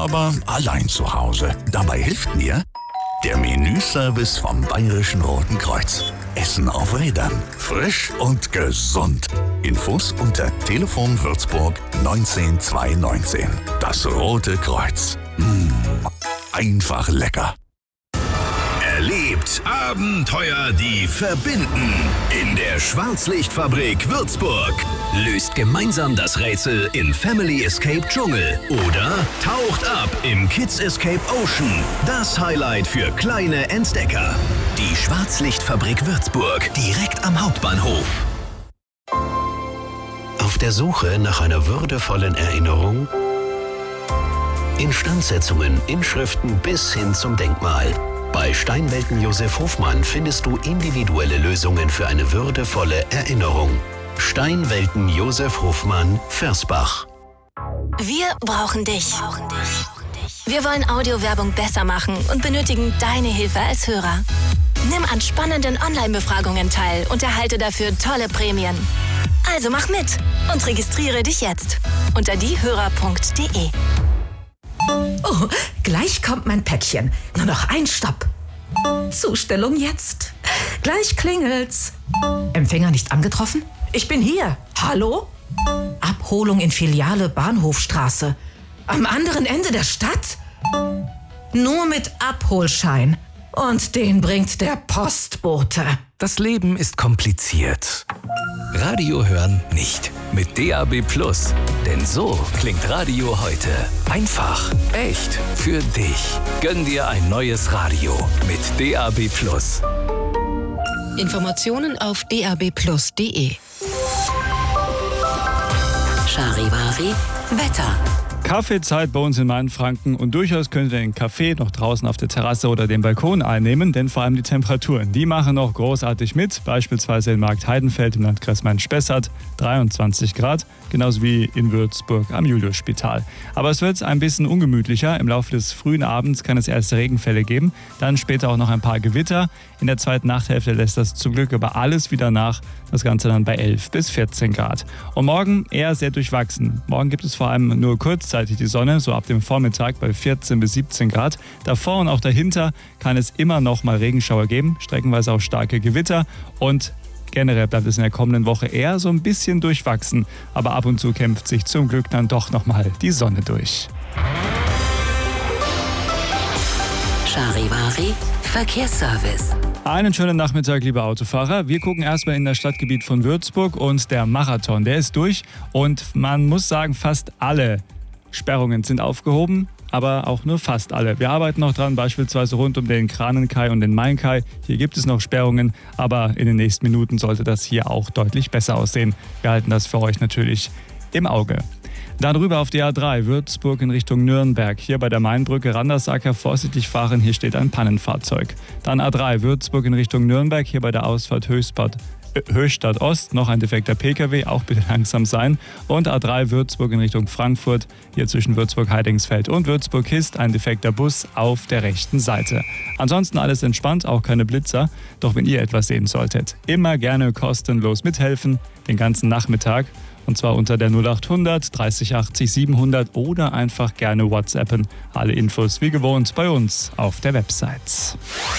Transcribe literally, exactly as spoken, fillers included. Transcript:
aber allein zu Hause. Dabei hilft mir der Menüservice vom Bayerischen Roten Kreuz. Essen auf Rädern. Frisch und gesund. Infos unter Telefon Würzburg neunzehn zweihundertneunzehn. Das Rote Kreuz. Mmh, einfach lecker. Erlebt Abenteuer, die verbinden. In der Schwarzlichtfabrik Würzburg. Löst gemeinsam das Rätsel in Family Escape Dschungel. Oder taucht ab im Kids Escape Ocean. Das Highlight für kleine Entdecker. Die Schwarzlichtfabrik Würzburg. Direkt am Hauptbahnhof. Auf der Suche nach einer würdevollen Erinnerung? Instandsetzungen, Inschriften bis hin zum Denkmal. Bei Steinwelten Josef Hofmann findest du individuelle Lösungen für eine würdevolle Erinnerung. Steinwelten Josef Hofmann, Versbach. Wir brauchen dich. Wir wollen Audiowerbung besser machen und benötigen deine Hilfe als Hörer. Nimm an spannenden Online-Befragungen teil und erhalte dafür tolle Prämien. Also mach mit und registriere dich jetzt unter diehörer punkt de. Oh, gleich kommt mein Päckchen. Nur noch ein Stopp. Zustellung jetzt. Gleich klingelt's. Empfänger nicht angetroffen? Ich bin hier. Hallo? Abholung in Filiale Bahnhofstraße. Am anderen Ende der Stadt? Nur mit Abholschein. Und den bringt der Postbote. Das Leben ist kompliziert. Radio hören nicht. Mit D A B Plus. Denn so klingt Radio heute. Einfach, echt, für dich. Gönn dir ein neues Radio mit D A B Plus. Informationen auf d a b plus punkt de. Charivari Wetter. Kaffeezeit bei uns in Mainfranken und durchaus könnt ihr den Kaffee noch draußen auf der Terrasse oder dem Balkon einnehmen, denn vor allem die Temperaturen, die machen noch großartig mit. Beispielsweise in Marktheidenfeld im Landkreis Main-Spessart dreiundzwanzig Grad, genauso wie in Würzburg am Juliusspital. Aber es wird ein bisschen ungemütlicher. Im Laufe des frühen Abends kann es erste Regenfälle geben, dann später auch noch ein paar Gewitter. In der zweiten Nachthälfte lässt das zum Glück aber alles wieder nach, das Ganze dann bei elf bis vierzehn Grad. Und morgen eher sehr durchwachsen. Morgen gibt es vor allem nur kurzzeitig die Sonne, so ab dem Vormittag bei vierzehn bis siebzehn Grad. Davor und auch dahinter kann es immer noch mal Regenschauer geben, streckenweise auch starke Gewitter und generell bleibt es in der kommenden Woche eher so ein bisschen durchwachsen. Aber ab und zu kämpft sich zum Glück dann doch noch mal die Sonne durch. Charivari Verkehrsservice. Einen schönen Nachmittag, liebe Autofahrer. Wir gucken erstmal in das Stadtgebiet von Würzburg und der Marathon, der ist durch und man muss sagen, fast alle Sperrungen sind aufgehoben, aber auch nur fast alle. Wir arbeiten noch dran, beispielsweise rund um den Kranenkai und den Mainkai. Hier gibt es noch Sperrungen, aber in den nächsten Minuten sollte das hier auch deutlich besser aussehen. Wir halten das für euch natürlich im Auge. Dann rüber auf die A drei, Würzburg in Richtung Nürnberg. Hier bei der Mainbrücke Randersacker vorsichtig fahren, hier steht ein Pannenfahrzeug. Dann A drei, Würzburg in Richtung Nürnberg, hier bei der Ausfahrt Höchstadt, äh, Höchstadt Ost, noch ein defekter Pkw, auch bitte langsam sein. Und A drei, Würzburg in Richtung Frankfurt, hier zwischen Würzburg-Heidingsfeld und Würzburg-Hist, ein defekter Bus auf der rechten Seite. Ansonsten alles entspannt, auch keine Blitzer. Doch wenn ihr etwas sehen solltet, immer gerne kostenlos mithelfen, den ganzen Nachmittag. Und zwar unter der null achthundert dreißig achtzig siebenhundert oder einfach gerne WhatsAppen. Alle Infos wie gewohnt bei uns auf der Website.